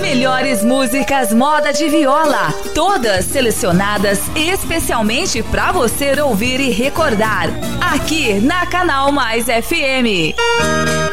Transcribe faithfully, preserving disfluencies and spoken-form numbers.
melhores músicas moda de viola, todas selecionadas especialmente para você ouvir e recordar, aqui na Canal Mais F M.